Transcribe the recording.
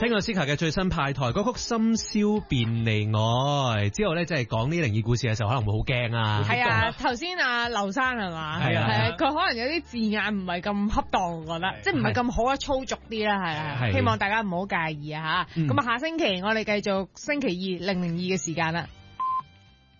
聽過 Sika 嘅最新派台歌曲《深宵便利愛》之後咧，即係講呢啲靈異故事嘅時候，可能會好驚啊。 係啊，頭先阿劉生係嘛？係啊，佢可能有啲字眼唔係咁恰當，我覺得，即係唔係咁好啊，粗俗啲啦，係啊。希望大家唔好介意啊吓。咁啊，下星期我哋繼續星期二002嘅時間啦。